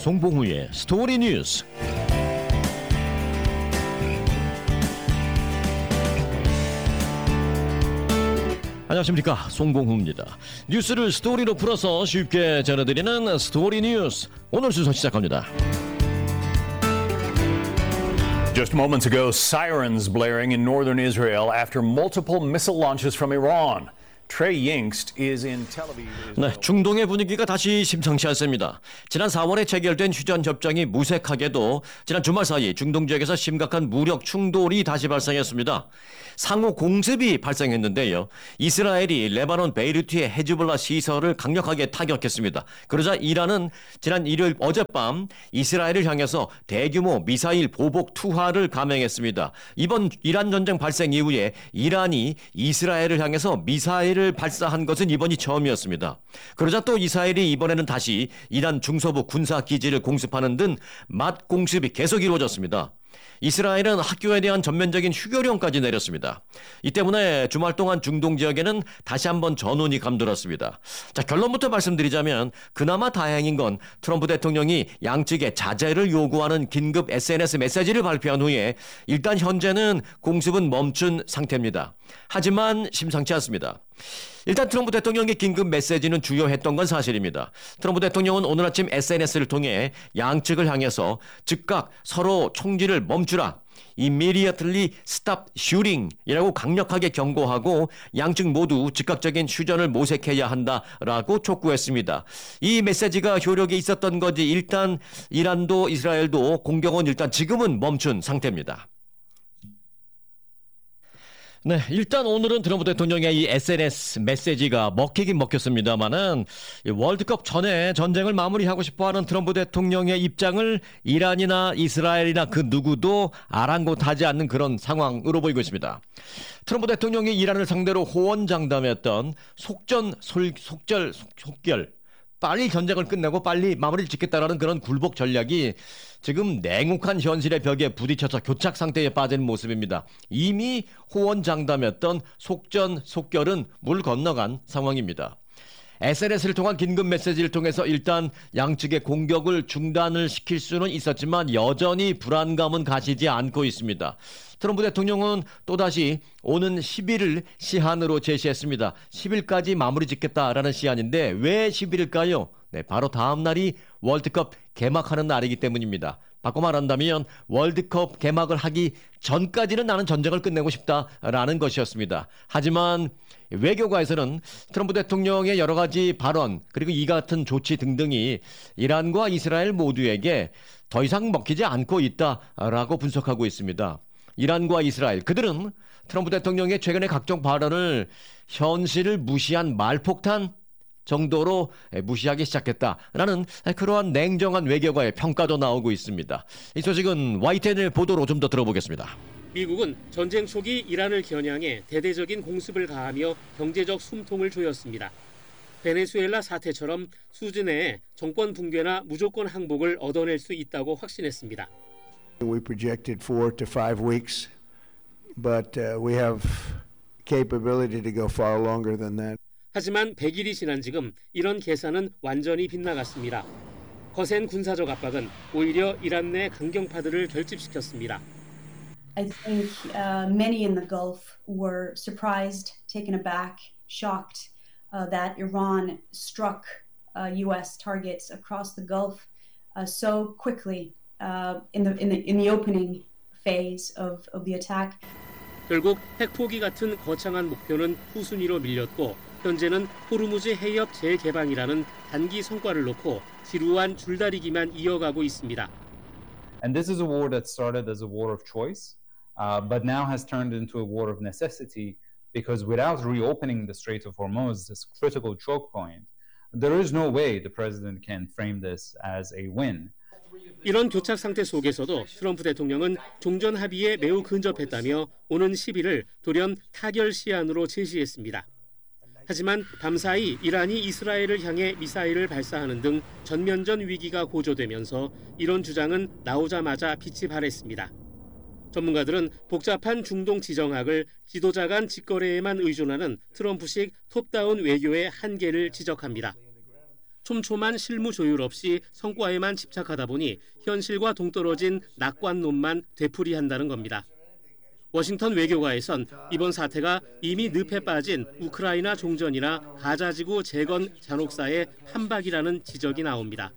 송봉우의 스토리 뉴스. 안녕하십니까, 송봉우입니다. 뉴스를 스토리로 풀어서 쉽게 전해드리는 스토리 뉴스. 오늘 순서 시작합니다. Just moments ago, sirens blaring in northern Israel after multiple missile launches from Iran. Trey Yingst is in Tel Aviv. 네, 중동의 분위기가 다시 심상치 않습니다. 지난 4월에 체결된 휴전 협정이 무색하게도 지난 주말 사이 중동 지역에서 심각한 무력 충돌이 다시 발생했습니다. 상호 공습이 발생했는데요. 이스라엘이 레바논 베이루트의 헤즈볼라 시설을 강력하게 타격했습니다. 그러자 이란은 지난 일요일 어젯밤 이스라엘을 향해서 대규모 미사일 보복 투하를 감행했습니다. 이번 이란 전쟁 발생 이후에 이란이 이스라엘을 향해서 미사일을 발사한 것은 이번이 처음이었습니다. 그러자 또 이스라엘이 이번에는 다시 이란 중서부 군사기지를 공습하는 등 맞공습이 계속 이루어졌습니다. 이스라엘은 학교에 대한 전면적인 휴교령까지 내렸습니다. 이 때문에 주말 동안 중동 지역에는 다시 한번 전운이 감돌았습니다. 자, 결론부터 말씀드리자면 그나마 다행인 건 트럼프 대통령이 양측에 자제를 요구하는 긴급 SNS 메시지를 발표한 후에 일단 현재는 공습은 멈춘 상태입니다. 하지만 심상치 않습니다. 일단 트럼프 대통령의 긴급 메시지는 주요했던 건 사실입니다. 트럼프 대통령은 오늘 아침 SNS를 통해 양측을 향해서 즉각 서로 총질을 멈추라, immediately stop shooting 이라고 강력하게 경고하고 양측 모두 즉각적인 휴전을 모색해야 한다라고 촉구했습니다. 이 메시지가 효력이 있었던 거지 일단 이란도 이스라엘도 공격은 일단 지금은 멈춘 상태입니다. 네, 일단 오늘은 트럼프 대통령의 이 SNS 메시지가 먹히긴 먹혔습니다만은 월드컵 전에 전쟁을 마무리하고 싶어하는 트럼프 대통령의 입장을 이란이나 이스라엘이나 그 누구도 아랑곳하지 않는 그런 상황으로 보이고 있습니다. 트럼프 대통령이 이란을 상대로 호언장담했던 속결 빨리 전쟁을 끝내고 빨리 마무리를 짓겠다라는 그런 굴복 전략이 지금 냉혹한 현실의 벽에 부딪혀서 교착 상태에 빠진 모습입니다. 이미 호언장담했던 속결은 물 건너간 상황입니다. SNS를 통한 긴급 메시지를 통해서 일단 양측의 공격을 중단을 시킬 수는 있었지만 여전히 불안감은 가시지 않고 있습니다. 트럼프 대통령은 또다시 오는 10일을 시한으로 제시했습니다. 10일까지 마무리 짓겠다라는 시한인데 왜 10일일까요? 네, 바로 다음 날이 월드컵 개막하는 날이기 때문입니다. 바꿔 말한다면 월드컵 개막을 하기 전까지는 나는 전쟁을 끝내고 싶다라는 것이었습니다. 하지만 외교가에서는 트럼프 대통령의 여러 가지 발언 그리고 이 같은 조치 등등이 이란과 이스라엘 모두에게 더 이상 먹히지 않고 있다라고 분석하고 있습니다. 이란과 이스라엘 그들은 트럼프 대통령의 최근의 각종 발언을 현실을 무시한 말폭탄 정도로 무시하기 시작했다라는 그러한 냉정한 외교가의 평가도 나오고 있습니다. 이 소식은 YTN의 보도로 좀 더 들어보겠습니다. 미국은 전쟁 초기 이란을 겨냥해 대대적인 공습을 가하며 경제적 숨통을 조였습니다. 베네수엘라 사태처럼 수준 내에 정권 붕괴나 무조건 항복을 얻어낼 수 있다고 확신했습니다. We projected 4 to 5 weeks, but we have capability to go far longer than that. 하지만 100일이 지난 지금 이런 계산은 완전히 빗나갔습니다. 거센 군사적 압박은 오히려 이란 내 강경파들을 결집시켰습니다. I think many in the Gulf were surprised, taken aback, shocked that Iran struck U.S. targets across the Gulf so quickly in the opening phase of the attack. 결국 핵포기 같은 거창한 목표는 후순위로 밀렸고 현재는 호르무즈 해협 재개방이라는 단기 성과를 놓고 지루한 줄다리기만 이어가고 있습니다. And this is a war that started as a war of choice, but now has turned into a war of necessity because without reopening the Strait of Hormuz, this critical choke point, there is no way the president can frame this as a win. 이런 교착 상태 속에서도 트럼프 대통령은 종전 합의에 매우 근접했다며 오는 10일을 돌연 타결 시한으로 제시했습니다. 하지만 밤사이 이란이 이스라엘을 향해 미사일을 발사하는 등 전면전 위기가 고조되면서 이런 주장은 나오자마자 빛이 발했습니다. 전문가들은 복잡한 중동 지정학을 지도자 간 직거래에만 의존하는 트럼프식 톱다운 외교의 한계를 지적합니다. 촘촘한 실무 조율 없이 성과에만 집착하다 보니 현실과 동떨어진 낙관론만 되풀이한다는 겁니다. 워싱턴 외교가에선 이번 사태가 이미 늪에 빠진 우크라이나 종전이나 가자지구 재건 잔혹사의 한박이라는 지적이 나옵니다.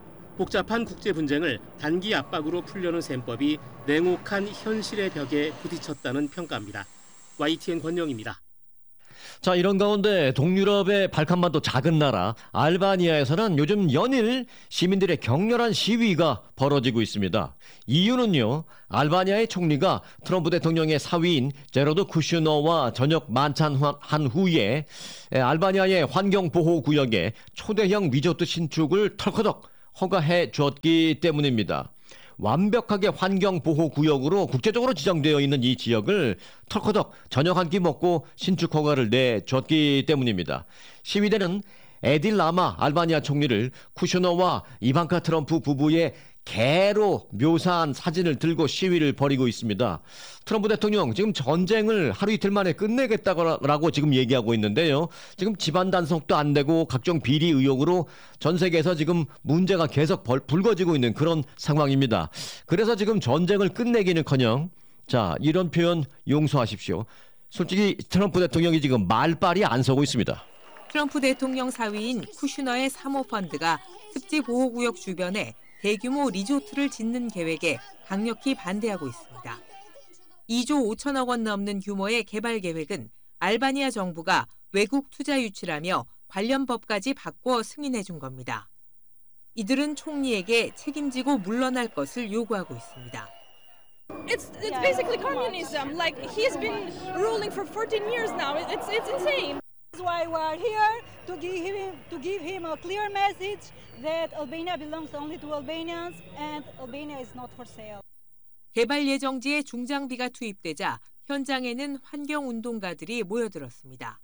복잡한 국제 분쟁을 단기 압박으로 풀려는 셈법이 냉혹한 현실의 벽에 부딪혔다는 평가입니다. YTN 권영입니다. 자, 이런 가운데 동유럽의 발칸반도 작은 나라 알바니아에서는 요즘 연일 시민들의 격렬한 시위가 벌어지고 있습니다. 이유는요, 알바니아의 총리가 트럼프 대통령의 사위인 제러드 쿠슈너와 저녁 만찬한 후에 알바니아의 환경보호구역에 초대형 리조트 신축을 털커덕 허가해 주었기 때문입니다. 완벽하게 환경보호구역으로 국제적으로 지정되어 있는 이 지역을 털커덕 저녁 한 끼 먹고 신축 허가를 내줬기 때문입니다. 시위대는 에딜 라마 알바니아 총리를 쿠슈너와 이방카 트럼프 부부의 개로 묘사한 사진을 들고 시위를 벌이고 있습니다. 트럼프 대통령 지금 전쟁을 하루 이틀 만에 끝내겠다고 지금 얘기하고 있는데요. 지금 집안 단속도 안 되고 각종 비리 의혹으로 전 세계에서 지금 문제가 계속 불거지고 있는 그런 상황입니다. 그래서 지금 전쟁을 끝내기는커녕 자, 이런 표현 용서하십시오. 솔직히 트럼프 대통령이 지금 말빨이 안 서고 있습니다. 트럼프 대통령 사위인 쿠슈너의 사모펀드가 습지 보호구역 주변에 대규모 리조트를 짓는 계획에 강력히 반대하고 있습니다. 2조 5천억 원 넘는 규모의 개발 계획은 알바니아 정부가 외국 투자 유치라며 관련 법까지 바꿔 승인해 준 겁니다. 이들은 총리에게 책임지고 물러날 것을 요구하고 있습니다. It's basically communism. Like he's been ruling for 14 years now. It's insane. That's why we are here to give him a clear message that Albania belongs only to Albanians and Albania is not for sale. 개발 예정지에 중장비가 투입되자 현장에는 환경운동가들이 모여들었습니다.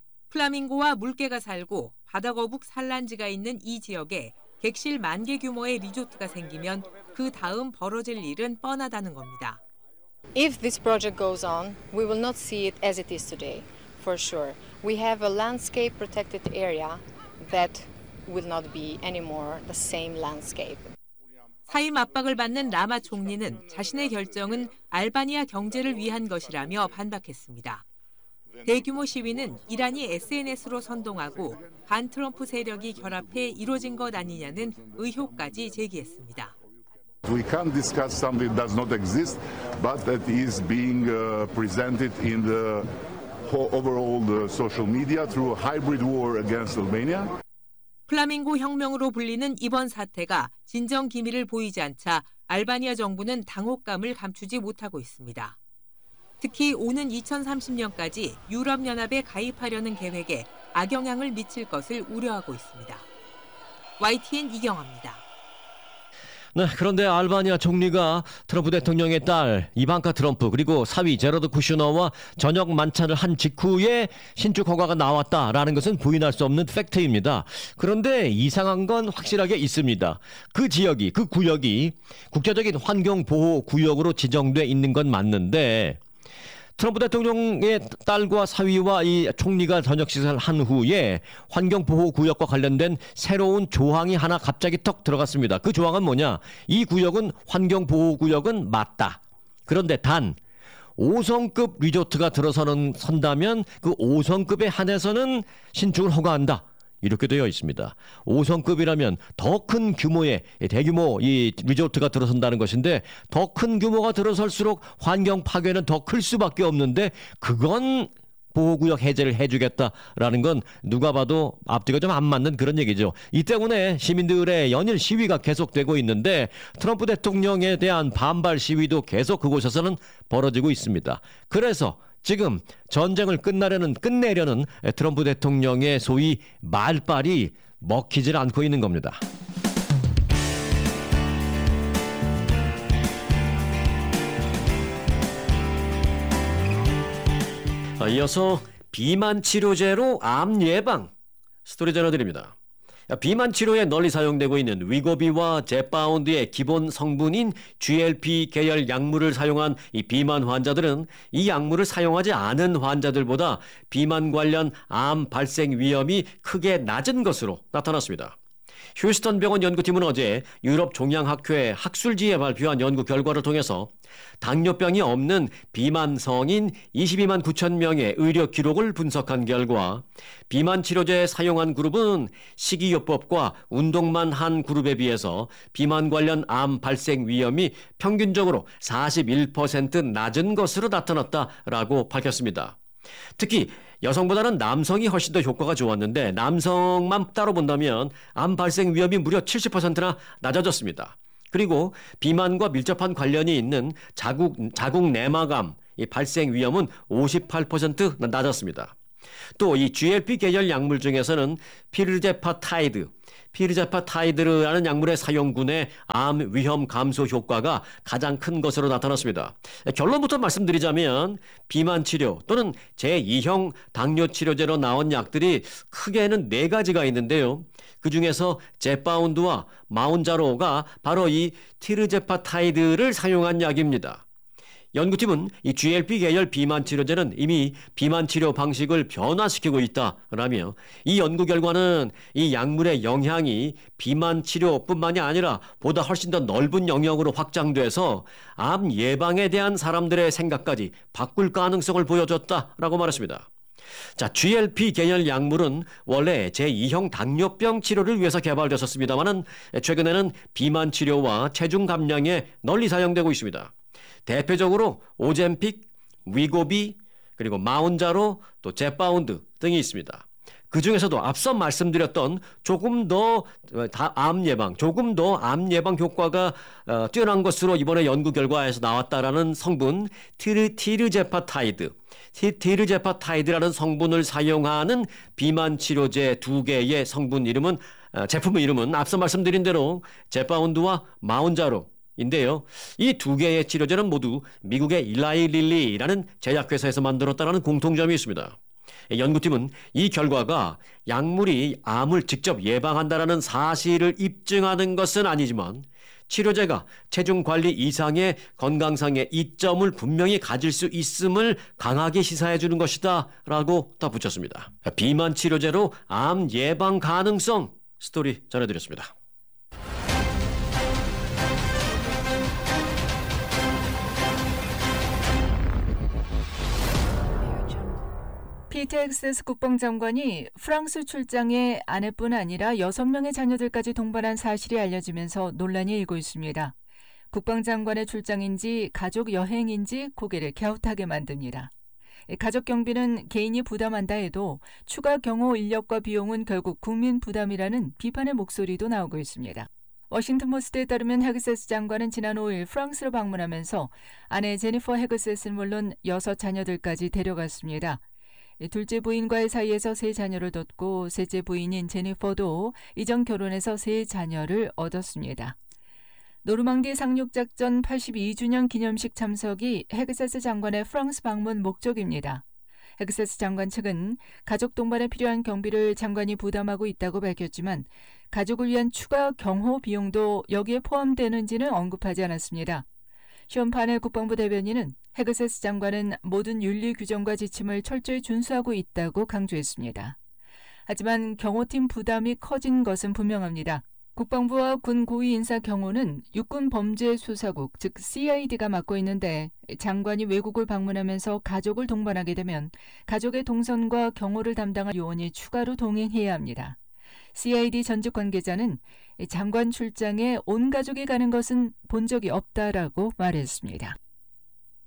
플라밍고와 물개가 살고 바다거북 산란지가 있는 이 지역에 객실 10,000개 규모의 리조트가 생기면 그 다음 벌어질 일은 뻔하다는 겁니다. If this project goes on, we will not see it as it is today, for sure. We have a landscape protected area that will not be anymore the same landscape. 사임 압박을 받는 라마 총리는 자신의 결정은 알바니아 경제를 위한 것이라며 반박했습니다. 대규모 시위는 이란이 SNS로 선동하고 반 트럼프 세력이 결합해 이뤄진 것 아니냐는 의혹까지 제기했습니다. We can't discuss something that does not exist, but that is being presented in the overall social media through a hybrid war against Albania. 플라밍고 혁명으로 불리는 이번 사태가 진정 기미를 보이지 않자 알바니아 정부는 당혹감을 감추지 못하고 있습니다. 특히 오는 2030년까지 유럽연합에 가입하려는 계획에 악영향을 미칠 것을 우려하고 있습니다. YTN 이경아입니다. 네, 그런데 알바니아 총리가 트럼프 대통령의 딸 이방카 트럼프 그리고 사위 제러드 쿠슈너와 저녁 만찬을 한 직후에 신축 허가가 나왔다라는 것은 부인할 수 없는 팩트입니다. 그런데 이상한 건 확실하게 있습니다. 그 지역이, 그 구역이 국제적인 환경보호구역으로 지정돼 있는 건 맞는데 트럼프 대통령의 딸과 사위와 이 총리가 저녁 식사를 한 후에 환경보호구역과 관련된 새로운 조항이 하나 갑자기 턱 들어갔습니다. 그 조항은 뭐냐? 이 구역은 환경보호구역은 맞다. 그런데 단 5성급 리조트가 선다면 그 5성급에 한해서는 신축을 허가한다. 이렇게 되어 있습니다. 5성급이라면 더 큰 규모의 대규모 이 리조트가 들어선다는 것인데 더 큰 규모가 들어설수록 환경 파괴는 더 클 수밖에 없는데 그건 보호구역 해제를 해주겠다라는 건 누가 봐도 앞뒤가 좀 안 맞는 그런 얘기죠. 이 때문에 시민들의 연일 시위가 계속되고 있는데 트럼프 대통령에 대한 반발 시위도 계속 그곳에서는 벌어지고 있습니다. 그래서 지금 전쟁을 끝내려는 트럼프 대통령의 소위 말빨이 먹히질 않고 있는 겁니다. 이어서 비만 치료제로 암 예방 스토리 전해드립니다. 비만 치료에 널리 사용되고 있는 위고비와 제파운드의 기본 성분인 GLP 계열 약물을 사용한 이 비만 환자들은 이 약물을 사용하지 않은 환자들보다 비만 관련 암 발생 위험이 크게 낮은 것으로 나타났습니다. 휴스턴 병원 연구팀은 어제 유럽 종양학회 학술지에 발표한 연구 결과를 통해서 당뇨병이 없는 비만 성인 22만 9천 명의 의료 기록을 분석한 결과 비만 치료제 사용한 그룹은 식이요법과 운동만 한 그룹에 비해서 비만 관련 암 발생 위험이 평균적으로 41% 낮은 것으로 나타났다라고 밝혔습니다. 특히 여성보다는 남성이 훨씬 더 효과가 좋았는데 남성만 따로 본다면 암 발생 위험이 무려 70%나 낮아졌습니다. 그리고 비만과 밀접한 관련이 있는 자궁 내막암 발생 위험은 58% 낮았습니다. 또 이 GLP 계열 약물 중에서는 피르제파타이드라는 약물의 사용군의 암 위험 감소 효과가 가장 큰 것으로 나타났습니다. 결론부터 말씀드리자면 비만 치료 또는 제2형 당뇨 치료제로 나온 약들이 크게는 4가지가 있는데요. 그중에서 제파운드와 마운자로가 바로 이 티르제파타이드를 사용한 약입니다. 연구팀은 이 GLP 계열 비만 치료제는 이미 비만 치료 방식을 변화시키고 있다라며 이 연구 결과는 이 약물의 영향이 비만 치료뿐만이 아니라 보다 훨씬 더 넓은 영역으로 확장돼서 암 예방에 대한 사람들의 생각까지 바꿀 가능성을 보여줬다라고 말했습니다. 자, GLP 계열 약물은 원래 제2형 당뇨병 치료를 위해서 개발되었습니다만은 최근에는 비만 치료와 체중 감량에 널리 사용되고 있습니다. 대표적으로 오젬픽, 위고비, 그리고 마운자로, 또 제파운드 등이 있습니다. 그 중에서도 앞서 말씀드렸던 조금 더 암 예방 효과가 뛰어난 것으로 이번에 연구 결과에서 나왔다라는 성분 티르제파타이드라는 성분을 사용하는 비만 치료제 2개의 제품 이름은 앞서 말씀드린 대로 제파운드와 마운자로 인데요. 이 2개의 치료제는 모두 미국의 일라이 릴리라는 제약회사에서 만들었다는 공통점이 있습니다. 연구팀은 이 결과가 약물이 암을 직접 예방한다는 사실을 입증하는 것은 아니지만 치료제가 체중 관리 이상의 건강상의 이점을 분명히 가질 수 있음을 강하게 시사해 주는 것이다 라고 덧붙였습니다. 비만 치료제로 암 예방 가능성 스토리 전해드렸습니다. 피트 헥세스 국방장관이 프랑스 출장에 아내뿐 아니라 6명의 자녀들까지 동반한 사실이 알려지면서 논란이 일고 있습니다. 국방장관의 출장인지 가족 여행인지 고개를 갸웃하게 만듭니다. 가족 경비는 개인이 부담한다 해도 추가 경호 인력과 비용은 결국 국민 부담이라는 비판의 목소리도 나오고 있습니다. 워싱턴 포스트에 따르면 헤그세스 장관은 지난 5일 프랑스를 방문하면서 아내 제니퍼 헤그세스는 물론 6 자녀들까지 데려갔습니다. 둘째 부인과의 사이에서 3 자녀를 뒀고 셋째 부인인 제니퍼도 이전 결혼해서 3 자녀를 얻었습니다. 노르망디 상륙작전 82주년 기념식 참석이 헤그세스 장관의 프랑스 방문 목적입니다. 헤그세스 장관 측은 가족 동반에 필요한 경비를 장관이 부담하고 있다고 밝혔지만 가족을 위한 추가 경호 비용도 여기에 포함되는지는 언급하지 않았습니다. 션 파넬 국방부 대변인은 헤그세스 장관은 모든 윤리 규정과 지침을 철저히 준수하고 있다고 강조했습니다. 하지만 경호팀 부담이 커진 것은 분명합니다. 국방부와 군 고위 인사 경호는 육군범죄수사국, 즉 CID가 맡고 있는데 장관이 외국을 방문하면서 가족을 동반하게 되면 가족의 동선과 경호를 담당할 요원이 추가로 동행해야 합니다. CID 전직 관계자는 장관 출장에 온 가족이 가는 것은 본 적이 없다라고 말했습니다.